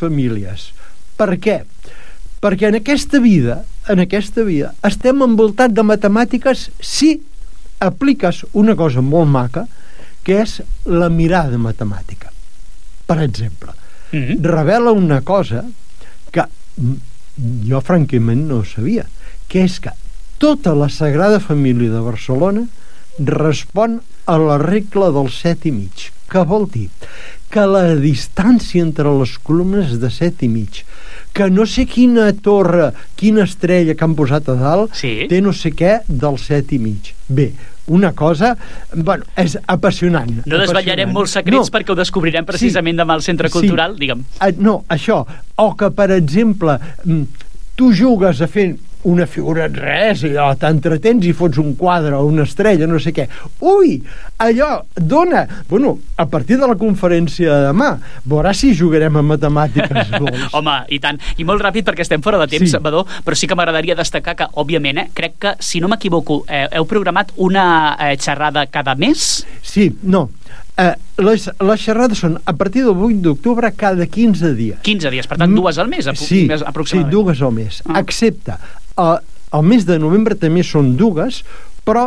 famílies. Per què? Perquè en aquesta vida estem envoltats de matemàtiques si apliques una cosa molt maca, que és la mirada matemàtica. Per exemple, revela una cosa que jo francament no sabia, que és que tota la Sagrada Família de Barcelona respon a la regla del 7,5. Què vol dir? Que la distància entre les columnes és de 7,5. Que no sé quina torre, quina estrella que han posat a dalt, té no sé què del 7,5. Bé, una cosa, bueno, és apassionant. No desvetllarem molts secrets perquè ho descobrirem precisament demà al Centre Cultural, digue'm. No, això, o que, per exemple, tu jugues a fer una figura en res, allò, t'entretens i fots un quadre o una estrella, no sé què. Ui, allò dona... Bueno, a partir de la conferència de demà, veuràs si jugarem a matemàtiques. Home, i tant. I molt ràpid, perquè estem fora de temps, Badó, però sí que m'agradaria destacar que, òbviament, crec que, si no m'equivoco, heu programat una xerrada cada mes? Sí, no. Les xerrades són a partir del 8 d'octubre cada 15 dies. 15 dies, per tant, 2 al mes, aproximadament. Sí, 2 al mes, excepte el mes de novembre també són 2, però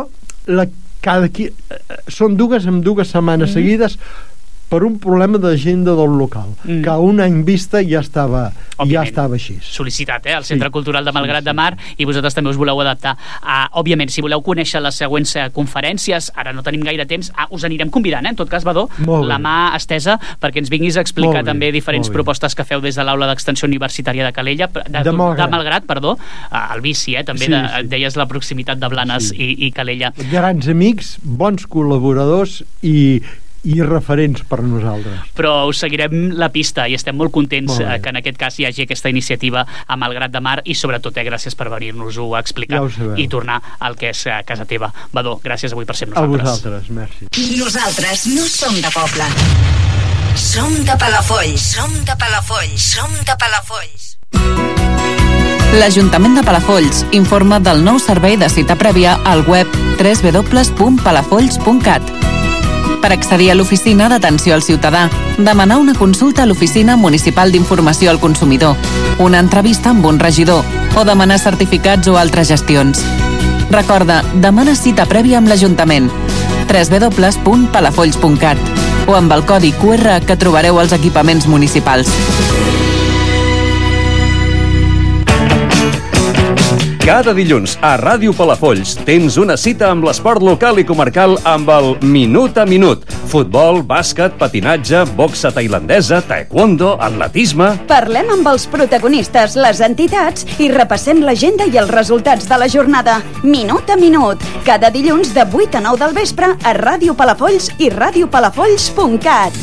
són 2 amb 2 setmanes seguides per un problema d'agenda del local, que un any vista ja estava així. Sol·licitat, al Centre Cultural de Malgrat de Mar, i vosaltres també us voleu adaptar. Òbviament, si voleu conèixer les següents conferències, ara no tenim gaire temps, us anirem convidant, en tot cas, Badó, la mà estesa, perquè ens vinguis a explicar també diferents propostes que feu des de l'Aula d'Extensió Universitària de Calella, de Malgrat, el vici, també deies la proximitat de Blanes i Calella. Grans amics, bons col·laboradors i referents per nosaltres. Però us seguirem la pista i estem molt contents que en aquest cas hi hagi aquesta iniciativa a Malgrat de Mar i sobretot gràcies per venir-nos-ho a explicar i tornar al que és casa teva. Badó, gràcies avui per ser amb nosaltres. A vosaltres, merci. Nosaltres no som de poble. Som de Palafolls. Som de Palafolls. Som de Palafolls. L'Ajuntament de Palafolls informa del nou servei de cita prèvia al web www.palafolls.cat. Per accedir a l'oficina d'atenció al ciutadà, demanar una consulta a l'Oficina Municipal d'Informació al Consumidor, una entrevista amb un regidor o demanar certificats o altres gestions. Recorda, demana cita prèvia amb l'Ajuntament www.palafolls.cat o amb el codi QR que trobareu als equipaments municipals. Cada dilluns a Ràdio Palafolls tens una cita amb l'esport local i comarcal amb el Minut a Minut. Futbol, bàsquet, patinatge, boxa tailandesa, taekwondo, atletisme... Parlem amb els protagonistes, les entitats i repassem l'agenda i els resultats de la jornada. Minut a Minut. Cada dilluns de 8 a 9 del vespre a Ràdio Palafolls i radiopalafolls.cat.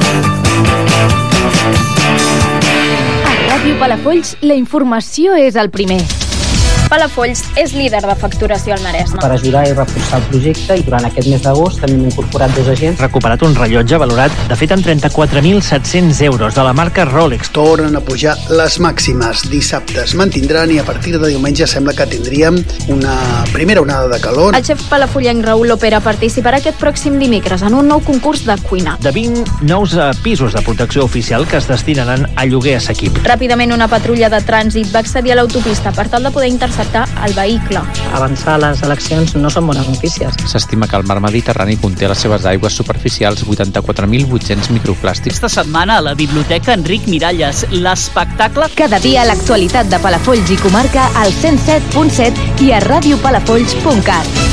A Ràdio Palafolls la informació és el primer. Palafolls és líder de facturació al Maresme. Per ajudar i reforçar el projecte, i durant aquest mes d'agost també hem incorporat 2 agents. Recuperat un rellotge valorat, de fet, en 34.700 euros de la marca Rolex. Tornen a pujar les màximes. Dissabte es mantindran i a partir de diumenge sembla que tindríem una primera onada de calor. El xef palafollenc Raül Lopera participarà aquest pròxim dimecres en un nou concurs de cuina. De 20 nous pisos de protecció oficial que es destinaran a lloguer assequible. Ràpidament una patrulla de trànsit va accedir a l'autopista per tal de poder interceptar el vehicle. Avançar les eleccions no són bones notícies. S'estima que el mar Mediterrani conté a les seves aigües superficials 84.800 microplàstics. Aquesta setmana a la Biblioteca Enric Miralles, l'espectacle... Cada dia l'actualitat de Palafolls i comarca al 107.7 i a radiopalafolls.cat.